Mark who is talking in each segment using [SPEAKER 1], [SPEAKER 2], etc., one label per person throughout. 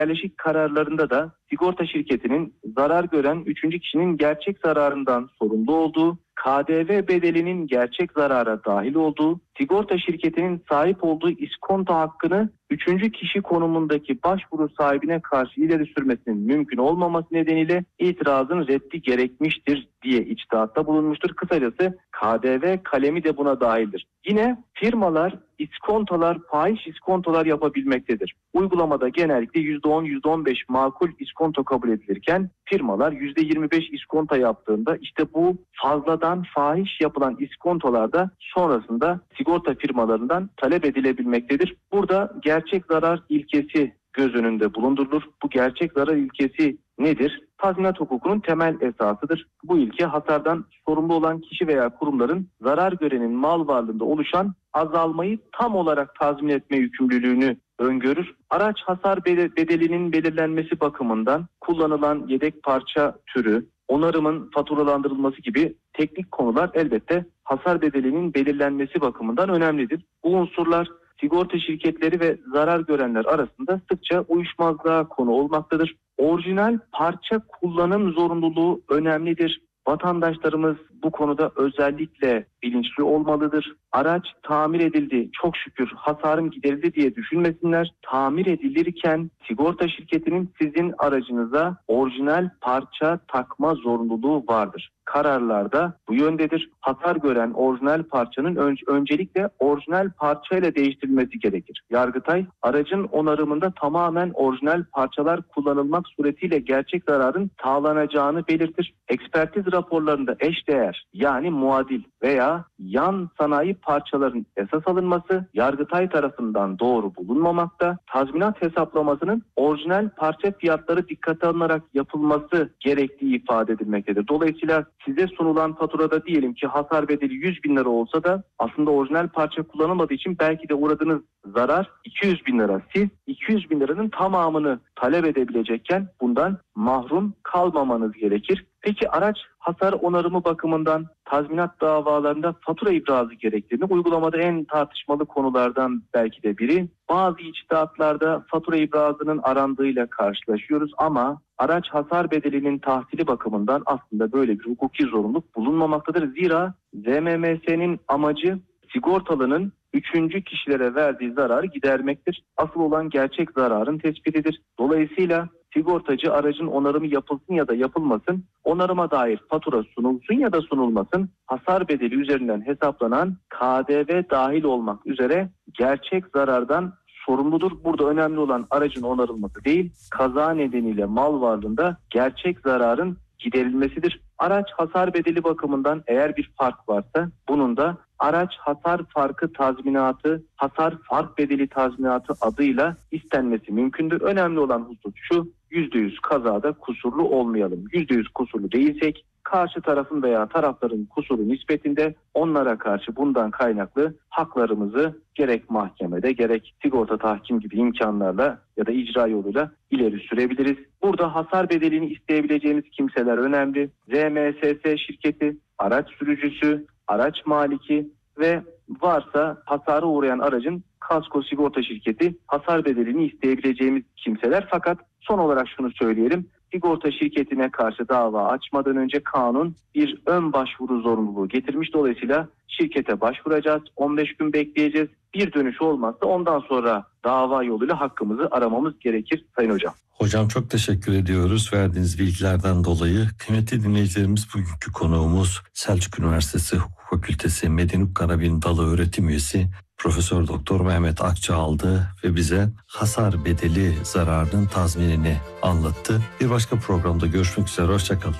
[SPEAKER 1] yerleşik kararlarında da sigorta şirketinin zarar gören üçüncü kişinin gerçek zararından sorumlu olduğu, KDV bedelinin gerçek zarara dahil olduğu, sigorta şirketinin sahip olduğu iskonto hakkını üçüncü kişi konumundaki başvuru sahibine karşı ileri sürmesinin mümkün olmaması nedeniyle itirazın reddi gerekmiştir diye içtihatta bulunmuştur. Kısacası KDV kalemi de buna dahildir. Yine firmalar iskontolar, fahiş iskontolar yapabilmektedir. Uygulamada genellikle %10, %15 makul iskonto kabul edilirken firmalar %25 iskonto yaptığında işte bu fazladan fahiş yapılan iskontolarda sonrasında sigorta firmalarından talep edilebilmektedir. Burada gerçek zarar ilkesi göz önünde bulundurulur. Bu gerçek zarar ilkesi nedir? Tazminat hukukunun temel esasıdır. Bu ilke hasardan sorumlu olan kişi veya kurumların zarar görenin mal varlığında oluşan azalmayı tam olarak tazmin etme yükümlülüğünü öngörür. Araç hasar bedelinin belirlenmesi bakımından kullanılan yedek parça türü, onarımın faturalandırılması gibi teknik konular elbette hasar bedelinin belirlenmesi bakımından önemlidir. Bu unsurlar sigorta şirketleri ve zarar görenler arasında sıkça uyuşmazlığa konu olmaktadır. Orijinal parça kullanım zorunluluğu önemlidir. Vatandaşlarımız bu konuda özellikle bilinçli olmalıdır. Araç tamir edildi, çok şükür hasarım giderildi diye düşünmesinler. Tamir edilirken sigorta şirketinin sizin aracınıza orijinal parça takma zorunluluğu vardır. Kararlarda bu yöndedir. Hasar gören orijinal parçanın öncelikle orijinal parçayla değiştirilmesi gerekir. Yargıtay aracın onarımında tamamen orijinal parçalar kullanılmak suretiyle gerçek zararın sağlanacağını belirtir. Ekspertiz raporlarında eşdeğer yani muadil veya yan sanayi parçaların esas alınması Yargıtay tarafından doğru bulunmamakta. Tazminat hesaplamasının orijinal parça fiyatları dikkate alınarak yapılması gerektiği ifade edilmektedir. Dolayısıyla size sunulan faturada diyelim ki hasar bedeli 100 bin lira olsa da aslında orijinal parça kullanılmadığı için belki de uğradığınız zarar 200 bin lira. Siz 200 bin liranın tamamını talep edebilecekken bundan mahrum kalmamanız gerekir. Peki araç hasar onarımı bakımından tazminat davalarında fatura ibrazı gerektiğini uygulamada en tartışmalı konulardan belki de biri. Bazı içtihatlarda fatura ibrazının arandığıyla karşılaşıyoruz ama araç hasar bedelinin tahsili bakımından aslında böyle bir hukuki zorunluluk bulunmamaktadır. Zira ZMMS'nin amacı sigortalının üçüncü kişilere verdiği zararı gidermektir. Asıl olan gerçek zararın tespitidir. Dolayısıyla sigortacı aracın onarımı yapılsın ya da yapılmasın, onarıma dair fatura sunulsun ya da sunulmasın, hasar bedeli üzerinden hesaplanan KDV dahil olmak üzere gerçek zarardan sorumludur. Burada önemli olan aracın onarılması değil, kaza nedeniyle mal varlığında gerçek zararın giderilmesidir. Araç hasar bedeli bakımından eğer bir fark varsa bunun da araç hasar farkı tazminatı, hasar fark bedeli tazminatı adıyla istenmesi mümkündür. Önemli olan husus şu, %100 kazada kusurlu olmayalım. %100 kusurlu değilsek karşı tarafın veya tarafların kusuru nispetinde onlara karşı bundan kaynaklı haklarımızı gerek mahkemede gerek sigorta tahkim gibi imkanlarla ya da icra yoluyla ileri sürebiliriz. Burada hasar bedelini isteyebileceğimiz kimseler önemli. ZMSS şirketi, araç sürücüsü, araç maliki ve varsa hasara uğrayan aracın kasko sigorta şirketi hasar bedelini isteyebileceğimiz kimseler. Fakat son olarak şunu söyleyelim. Sigorta şirketine karşı dava açmadan önce kanun bir ön başvuru zorunluluğu getirmiş. Dolayısıyla şirkete başvuracağız. 15 gün bekleyeceğiz. Bir dönüş olmazsa ondan sonra dava yoluyla hakkımızı aramamız gerekir Sayın Hocam.
[SPEAKER 2] Hocam çok teşekkür ediyoruz verdiğiniz bilgilerden dolayı. Kıymetli dinleyicilerimiz, bugünkü konuğumuz Selçuk Üniversitesi Hukuk Fakültesi Medeni Karabin Dalı öğretim üyesi Profesör Doktor Mehmet Akçaaldı ve bize hasar bedeli zararının tazminini anlattı. Bir başka programda görüşmek üzere, hoşçakalın.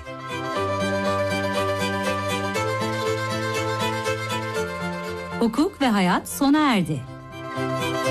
[SPEAKER 3] Hukuk ve hayat sona erdi.